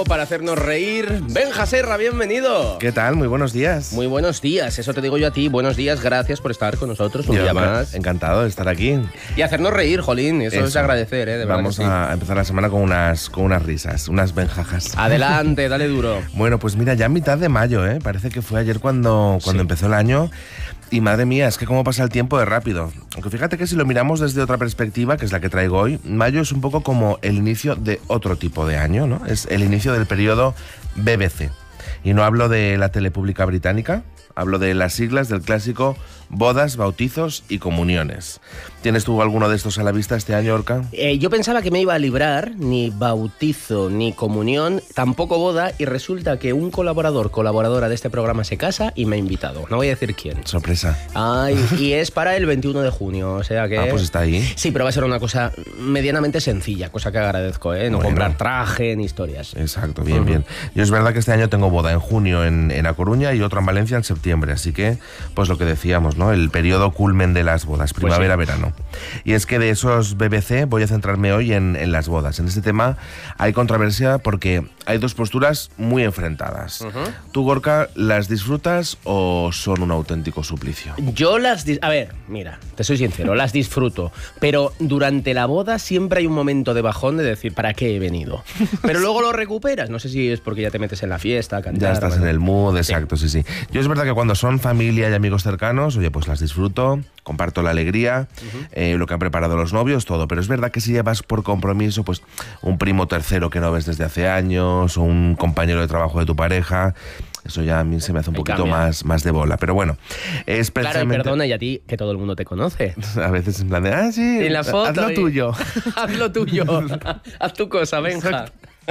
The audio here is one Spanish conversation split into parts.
tiempo para hacernos reír. Benja Serra, bienvenido. ¿Qué tal? Muy buenos días. Muy buenos días, eso te digo yo a ti. Buenos días, gracias por estar con nosotros un día más. Encantado de estar aquí. Y hacernos reír, jolín, eso es de agradecer, de verdad. Vamos a empezar la semana con unas risas, unas benjajas. Adelante, dale duro. Bueno, pues mira, ya a mitad de mayo, parece que fue ayer cuando empezó el año. Y madre mía, es que cómo pasa el tiempo de rápido. Aunque fíjate que si lo miramos desde otra perspectiva, que es la que traigo hoy, mayo es un poco como el inicio de otro tipo de año, ¿no? Es el inicio del periodo BBC. Y no hablo de la tele pública británica, hablo de las siglas del clásico bodas, bautizos y comuniones. ¿Tienes tú alguno de estos a la vista este año, Orca? Yo pensaba que me iba a librar ni bautizo ni comunión, tampoco boda, y resulta que un colaboradora de este programa se casa y me ha invitado. No voy a decir quién. Sorpresa. Ay, y es para el 21 de junio, o sea que... Ah, pues está ahí. Sí, pero va a ser una cosa medianamente sencilla, cosa que agradezco, No comprar traje ni historias. Exacto, bien, bien. Yo es verdad que este año tengo boda en junio en A Coruña y otra en Valencia en septiembre, así que, pues lo que decíamos, ¿no? El periodo culmen de las bodas, primavera-verano. Y es que de esos BBC voy a centrarme hoy en las bodas. En este tema hay controversia porque hay dos posturas muy enfrentadas. ¿Tú, Gorka, las disfrutas o son un auténtico suplicio? Yo a ver, mira, te soy sincero, las disfruto, pero durante la boda siempre hay un momento de bajón de decir, ¿para qué he venido? Pero luego lo recuperas, no sé si es porque ya te metes en la fiesta, a cantar... Ya estás en el mood, exacto, sí. Yo es verdad que cuando son familia y amigos cercanos, oye, pues las disfruto, comparto la alegría, lo que han preparado los novios, todo. Pero es verdad que si llevas por compromiso, pues un primo tercero que no ves desde hace años, o un compañero de trabajo de tu pareja, eso ya a mí se me hace un poquito más de bola. Pero bueno, es precisamente... Claro, y perdona, y a ti, que todo el mundo te conoce. A veces en plan de, sí, en la foto, haz lo tuyo. Haz lo tuyo, haz tu cosa, Benja.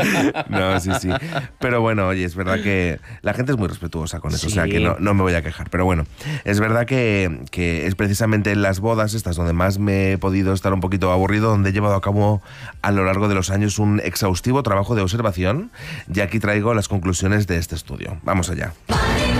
No, sí. Pero bueno, oye, es verdad que la gente es muy respetuosa con eso, o sea que no me voy a quejar. Pero bueno, es verdad que es precisamente en las bodas estas donde más me he podido estar un poquito aburrido, donde he llevado a cabo a lo largo de los años un exhaustivo trabajo de observación, y aquí traigo las conclusiones de este estudio. Vamos allá.